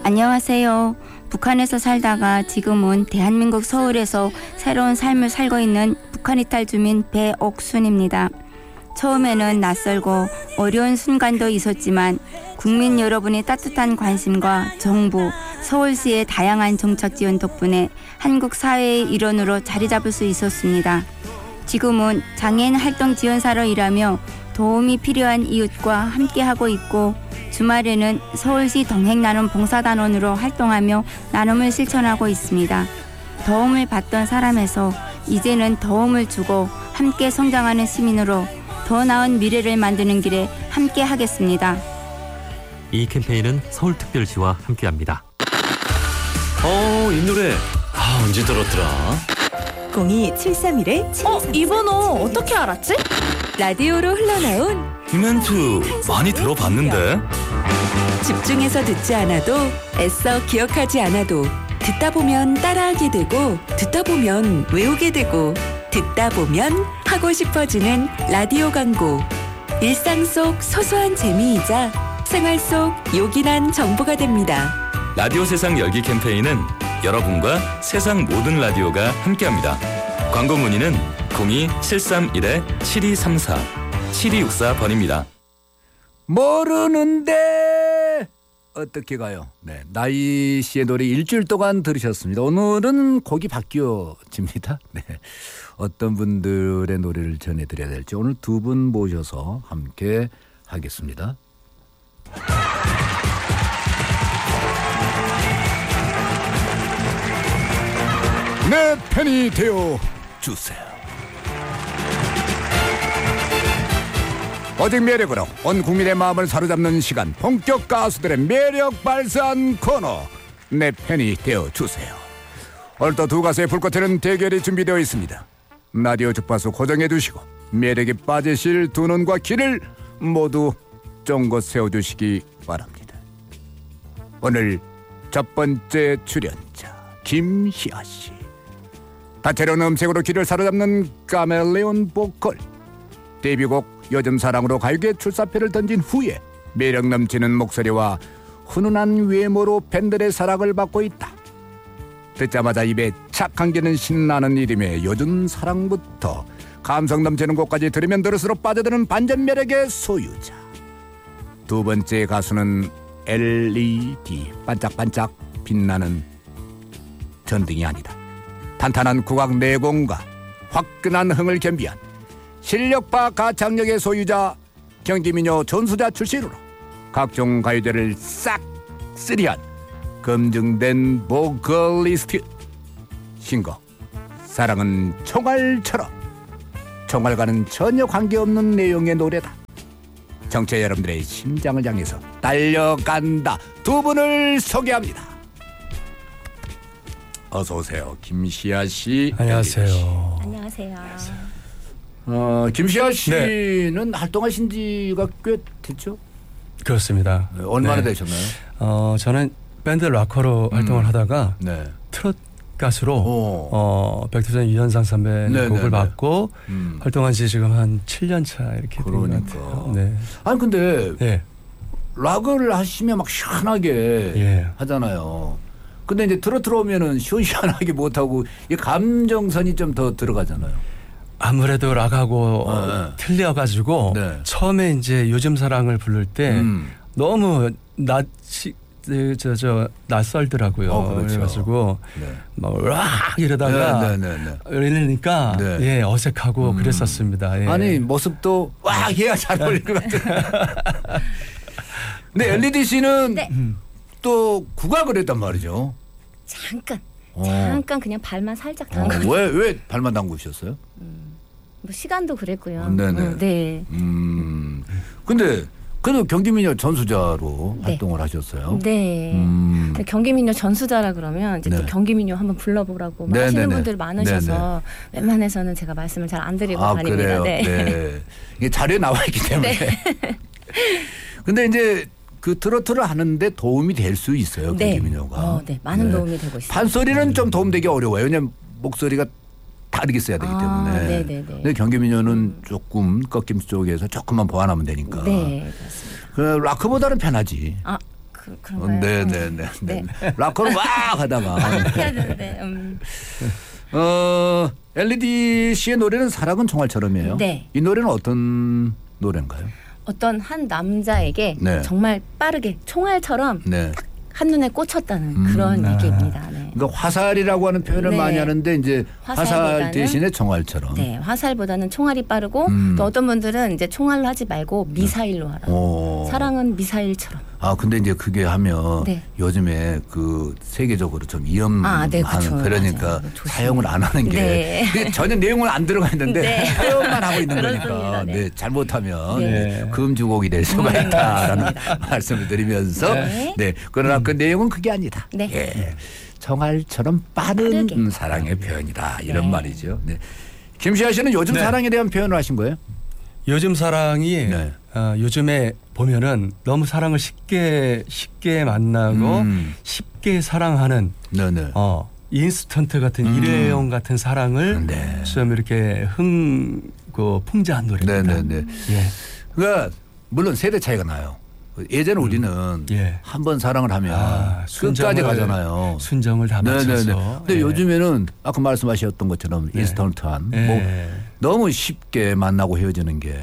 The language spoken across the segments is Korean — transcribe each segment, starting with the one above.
안녕하세요. 북한에서 살다가 지금은 대한민국 서울에서 새로운 삶을 살고 있는 북한 이탈 주민 배옥순입니다. 처음에는 낯설고 어려운 순간도 있었지만 국민 여러분의 따뜻한 관심과 정부, 서울시의 다양한 정책 지원 덕분에 한국 사회의 일원으로 자리 잡을 수 있었습니다. 지금은 장애인 활동 지원사로 일하며 도움이 필요한 이웃과 함께하고 있고 주말에는 서울시 동행나눔 봉사단원으로 활동하며 나눔을 실천하고 있습니다. 도움을 받던 사람에서 이제는 도움을 주고 함께 성장하는 시민으로 더 나은 미래를 만드는 길에 함께 하겠습니다. 이 캠페인은 서울특별시와 함께합니다. 이 노래 언제 들었더라? 02731-7234. 이 번호 어떻게 알았지? 라디오로 흘러나온 이 멘트 많이 들어봤는데. 집중해서 듣지 않아도 애써 기억하지 않아도 듣다 보면 따라하게 되고 듣다 보면 외우게 되고 듣다 보면 하고 싶어지는 라디오 광고. 일상 속 소소한 재미이자 생활 속 요긴한 정보가 됩니다. 라디오 세상 열기 캠페인은 여러분과 세상 모든 라디오가 함께합니다. 광고 문의는 02-731-7234 7264번입니다. 모르는데 어떻게 가요? 네, 나이 씨의 노래 일주일 동안 들으셨습니다. 오늘은 곡이 바뀌어집니다. 네, 어떤 분들의 노래를 전해드려야 될지 오늘 두 분 모셔서 함께 하겠습니다. 내 편이 되어 주세요. 오직 매력으로 온 국민의 마음을 사로잡는 시간, 본격 가수들의 매력 발산 코너, 내 편이 되어 주세요. 오늘도 두 가수의 불꽃 튀는 대결이 준비되어 있습니다. 라디오 주파수 고정해 두시고 매력에 빠지실 두 눈과 귀를 모두 쫑긋 세워주시기 바랍니다. 오늘 첫 번째 출연자 김희아 씨. 다채로운 음색으로 귀를 사로잡는 카멜레온 보컬. 데뷔곡 요즘 사랑으로 가요계 출사표를 던진 후에 매력 넘치는 목소리와 훈훈한 외모로 팬들의 사랑을 받고 있다. 듣자마자 입에 착 감기는 신나는 이름의 요즘 사랑부터 감성 넘치는 곡까지 들으면 들을수록 빠져드는 반전 매력의 소유자. 두 번째 가수는 LED 반짝반짝 빛나는 전등이 아니다. 탄탄한 국악 내공과 화끈한 흥을 겸비한 실력파 가창력의 소유자, 경기민요 전수자 출신으로 각종 가요제를 싹 쓸이한 검증된 보컬리스트. 신곡 사랑은 총알처럼. 총알과는 전혀 관계없는 내용의 노래다. 청취자 여러분들의 심장을 향해서 달려간다. 두 분을 소개합니다. 어서 오세요. 김시아 씨. 안녕하세요. 안녕하세요. 김시아 씨는 활동하신 지가 꽤 됐죠? 그렇습니다. 네, 얼마나 되셨나요? 저는 밴드 락커로 활동을 하다가 트롯 가수로 백두산 유현상 선배 곡을 받고 활동한 지 지금 한 7년 차 이렇게 된 것 같아요. 네. 아니 근데 락을 하시면 막 시원하게 하잖아요. 근데 이제 트로트로 오면은 시원시원하게 못하고 이 감정선이 좀 더 들어가잖아요. 아무래도 락하고 틀려가지고 처음에 이제 요즘 사랑을 부를 때 너무 낯설더라고요. 그렇죠. 그래가지고 막 락 이러다가 이러니까 어색하고 그랬었습니다. 아니 모습도 와 얘가 잘 어울릴 것 같아. 근데 LED 씨는 또 국악을 했단 말이죠. 잠깐 그냥 발만 살짝 담가. 왜 발만 담그셨어요? 뭐 시간도 그랬고요. 네네. 네. 근데 그래도 경기민요 전수자로 활동을 하셨어요. 네. 경기민요 전수자라 그러면 이제 또 경기민요 한번 불러보라고 하시는 분들 많으셔서 웬만해서는 제가 말씀을 잘 안 드리고 다닙니다. 그래요? 네. 이게 자료에 나와 있기 때문에. 근데 이제 그 트로트를 하는데 도움이 될 수 있어요. 경기민요가. 많은 도움이 되고 있습니다. 판소리는 좀 도움되기 어려워요. 왜냐하면 목소리가 다르게 써야 되기 때문에. 근데 경기민요는 조금 꺾임 쪽에서 조금만 보완하면 되니까. 네, 그렇습니다. 그 락커보다는 편하지. 그런가요? 네네네. 락커를 막 하다가. 해야 되는데. LED 씨의 노래는 사랑은 총알처럼이에요. 네. 이 노래는 어떤 노래인가요? 어떤 한 남자에게 정말 빠르게 총알처럼 한눈에 꽂혔다는 그런 얘기입니다. 네. 그러니까 화살이라고 하는 표현을 많이 하는데 이제 화살 대신에 총알처럼. 네, 화살보다는 총알이 빠르고 또 어떤 분들은 이제 총알로 하지 말고 미사일로 하라. 사랑은 미사일처럼. 근데 이제 그게 하면 요즘에 그 세계적으로 좀 위험한 그러니까 사용을 안 하는 게 전혀 내용은 안 들어가 있는데 사용만 하고 있는 거니까 잘못하면 금주곡이 될 수가 있다라는 말씀을 드리면서 그러나 그 내용은 그게 아니다. 총알처럼 빠른 사랑의 표현이다 이런 말이죠. 김시아 씨는 요즘 사랑에 대한 표현을 하신 거예요? 요즘 사랑이 요즘에 보면은 너무 사랑을 쉽게 만나고 쉽게 사랑하는 인스턴트 같은 일회용 같은 사랑을 좀 이렇게 풍자한 노래입니다. 그러니까 물론 세대 차이가 나요. 예전에 우리는 한 번 사랑을 하면 끝까지 가잖아요. 순정을 다 맞춰서. 근데 요즘에는 아까 말씀하셨던 것처럼 인스턴트한 너무 쉽게 만나고 헤어지는 게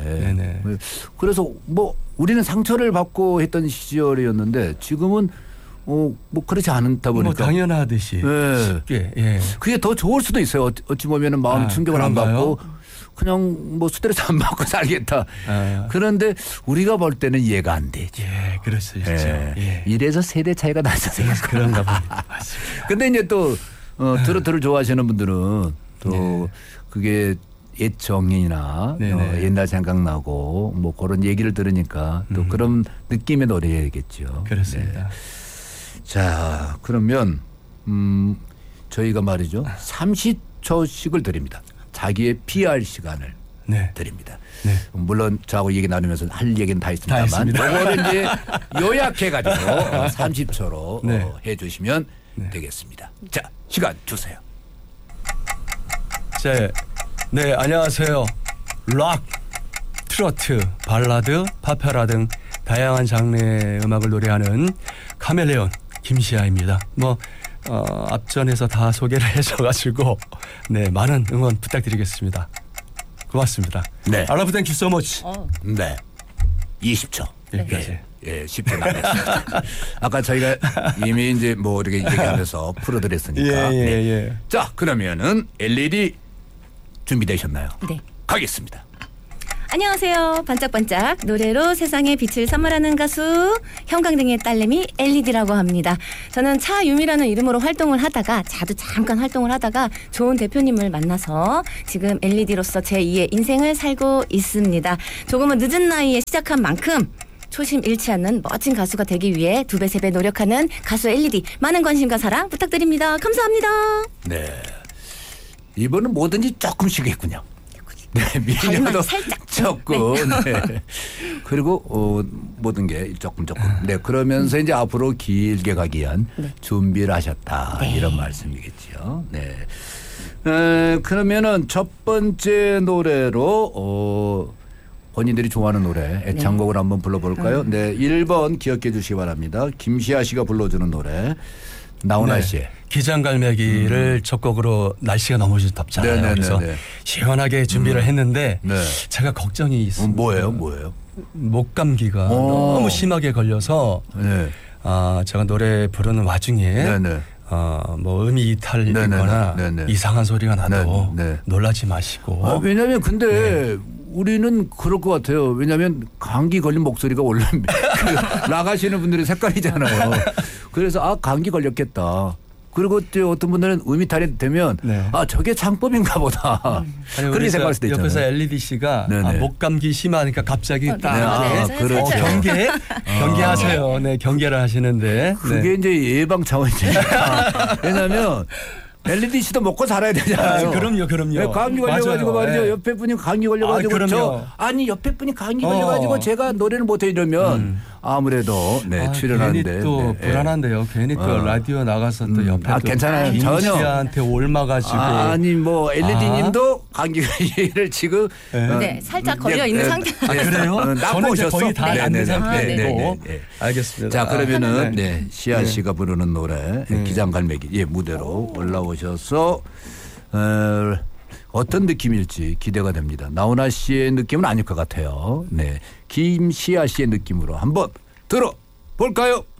그래서 뭐 우리는 상처를 받고 했던 시절이었는데 지금은 뭐 그렇지 않다 보니까 당연하듯이 쉽게 그게 더 좋을 수도 있어요. 어찌 보면은 마음 충격을 안 받고 그냥 뭐 스트레스 안 받고 살겠다. 그런데 우리가 볼 때는 이해가 안 되죠. 그럴 수 있죠. 이래서 세대 차이가 나서 그런가 봅니다. 맞습니다. 근데 이제 또 트로트를 좋아하시는 분들은 또 그게 옛 정이나 옛날 생각나고 뭐 그런 얘기를 들으니까 또 그런 느낌의 노래겠죠. 그렇습니다. 자, 그러면 저희가 말이죠. 30초씩을 드립니다. 자기의 PR 시간을 드립니다. 물론 저하고 얘기 나누면서 할 얘기는 다 있습니다만 이거를 이제 요약해가지고 30초로 해주시면 되겠습니다. 자, 시간 주세요. 네, 안녕하세요. 락, 트로트, 발라드, 파페라 등 다양한 장르의 음악을 노래하는 카멜레온 김시아입니다. 앞전에서 다 소개를 해줘가지고 많은 응원 부탁드리겠습니다. 고맙습니다. I love thank you so much. 20초. 여기까지. 10초 남았습니다. 아까 저희가 이미 이제 뭐 이렇게 얘기하면서 풀어드렸으니까. 자, 그러면은 LED 준비되셨나요? 네. 가겠습니다. 안녕하세요. 반짝반짝 노래로 세상에 빛을 선물하는 가수 형광등의 딸내미 LED라고 합니다. 저는 차유미라는 이름으로 활동을 하다가 잠깐 활동을 하다가 좋은 대표님을 만나서 지금 LED로서 제2의 인생을 살고 있습니다. 조금은 늦은 나이에 시작한 만큼 초심 잃지 않는 멋진 가수가 되기 위해 2배, 3배 노력하는 가수 LED 많은 관심과 사랑 부탁드립니다. 감사합니다. 이번은 뭐든지 조금씩 했군요. 미녀도 조금. 그리고 모든 게 조금. 그러면서 이제 앞으로 길게 가기 위한 준비를 하셨다. 이런 말씀이겠죠. 그러면은 첫 번째 노래로 본인들이 좋아하는 노래 애창곡을 한번 불러볼까요? 1번 기억해 주시기 바랍니다. 김시아 씨가 불러주는 노래 나훈아 씨의 기장갈매기를 첫 곡으로 날씨가 너무 덥잖아요. 그래서 시원하게 준비를 했는데 제가 걱정이 있습니다. 뭐예요? 목감기가 너무 심하게 걸려서 제가 노래 부르는 와중에 뭐 음이 이탈이거나 이상한 소리가 나도 놀라지 마시고. 왜냐하면 근데 우리는 그럴 것 같아요. 왜냐하면 감기 걸린 목소리가 원래 나가시는 분들의 색깔이잖아요. 그래서 감기 걸렸겠다. 그리고 또 어떤 분들은 음이탈이 되면 저게 창법인가 보다. 그렇게 생각할 수도 있잖아요. 옆에서 LED 씨가 목감기 심하니까 갑자기 경계하세요. 경계를 하시는데 그게 이제 예방 차원이니까. 왜냐하면 LED 씨도 먹고 살아야 되잖아요. 그럼요. 네, 감기 걸려가지고 말이죠. 네. 옆에 분이 감기 걸려가지고 옆에 분이 감기 걸려가지고 제가 노래를 못해 이러면 아무래도 출연하는데 괜히 또 불안한데요. 괜히 또 라디오 나가서 또 옆에 괜찮아요. 전혀 씨한테 올마가지고 아니 뭐 LED님도 감기를 지금 살짝 걸려 있는 상태. 그래요? 저는 이제 거의 다 낫는 상태고. 알겠습니다. 자 그러면은 시아 씨가 부르는 노래 기장갈매기 무대로 올라오셔서 어떤 느낌일지 기대가 됩니다. 나훈아 씨의 느낌은 아닐 것 같아요. 김시아 씨의 느낌으로 한번 들어볼까요?